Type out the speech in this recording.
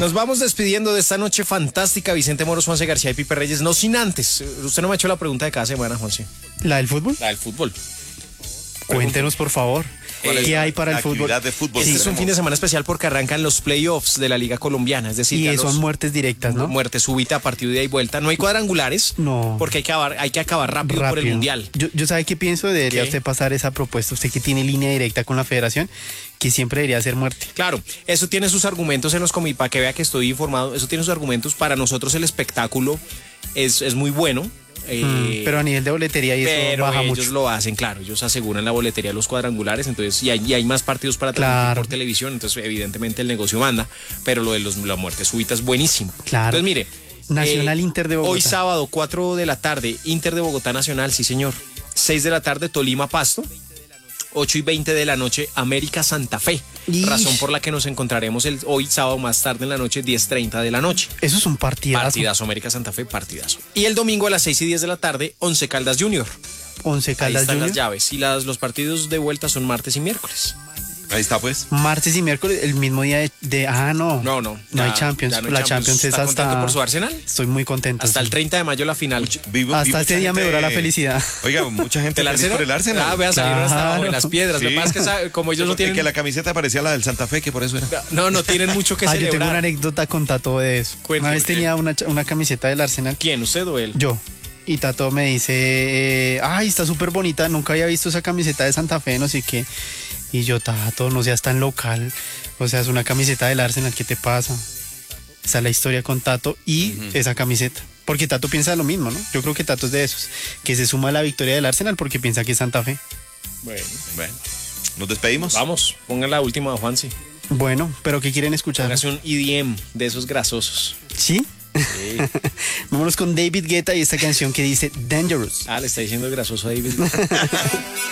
Nos vamos despidiendo de esta noche fantástica. Vicente Moros, Juanse García y Pipe Reyes. No sin antes. Usted no me ha hecho la pregunta de cada semana, Juanse. ¿La del fútbol? La del fútbol. Cuéntenos, por favor. ¿Qué hay para el fútbol? De fútbol? Este es un fin de semana especial porque arrancan los playoffs de la Liga Colombiana. Es decir, Y son muertes directas, ¿no? Muerte súbita, partido de ida y vuelta. No hay cuadrangulares. No. Porque hay que acabar rápido por el Mundial. Yo ¿sabe qué pienso? Debería ¿Qué? usted pasar esa propuesta. Usted que tiene línea directa con la federación, que siempre debería ser muerte. Claro, eso tiene sus argumentos en los comités, para que vea que estoy informado. Eso tiene sus argumentos. Para nosotros el espectáculo es muy bueno. Pero a nivel de boletería y eso baja ellos mucho. lo hacen, claro, ellos aseguran la boletería de los cuadrangulares, entonces y hay más partidos para transmitir por televisión, entonces evidentemente el negocio manda, pero lo de la muerte súbita es buenísimo. Claro. Entonces mire, Nacional Inter de Bogotá. hoy sábado 4 de la tarde, Inter de Bogotá Nacional, sí señor. 6 de la tarde, Tolima Pasto. 8:20 de la noche, América Santa Fe. Ish. Razón por la que nos encontraremos hoy sábado más tarde en la noche, 10:30 de la noche. Eso es un partidazo. Partidazo, América Santa Fe, partidazo. Y el domingo a las 6:10 de la tarde, Once Caldas Junior. Once Ahí Caldas están Junior. las llaves. Y los partidos de vuelta son martes y miércoles. Ahí está, pues. Martes y miércoles, el mismo día de No. No hay Champions. ya no hay La Champions es ¿Está contento hasta... por su Arsenal? Estoy muy contento. Hasta el 30 de mayo la final. Hasta ese día me dura la felicidad. Oiga, mucha gente feliz por el Arsenal. Ah, vea, salieron hasta Claro. abajo de las piedras. Sí. Lo que pasa es que como ellos no tienen... Que la camiseta parecía la del Santa Fe, que por eso era. No tienen mucho que Yo tengo una celebrar. anécdota con Tato de eso. Cuente, Una vez ¿qué? tenía una camiseta del Arsenal. ¿Quién? ¿Usted o él? Yo. Y Tato me dice, ay, está súper bonita, nunca había visto esa camiseta de Santa Fe, no sé qué. Y yo, Tato, no seas tan local. O sea, es una camiseta del Arsenal, ¿qué te pasa? Esa es la historia con Tato y esa camiseta. Porque Tato piensa lo mismo, ¿no? Yo creo que Tato es de esos, que se suma a la victoria del Arsenal porque piensa que es Santa Fe. Bueno, Nos despedimos. vamos, pongan la última, Juanse. Bueno, pero ¿qué quieren escuchar? Póngase un EDM de esos grasosos. ¿Sí? Sí. Vámonos con David Guetta y esta canción que dice Dangerous. Le está diciendo grasoso a David.